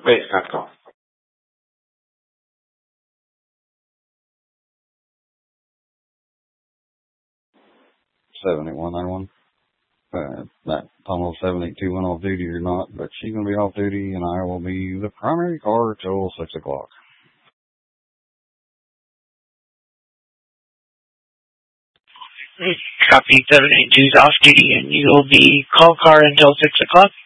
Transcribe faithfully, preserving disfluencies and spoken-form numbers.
Wait, not call. seven eight one nine one. Uh, that Tunnel seven eight two went off duty or not, but she's going to be off duty, and I will be the primary car till six o'clock. Copy seven eight two's off duty, and you will be call car until six o'clock.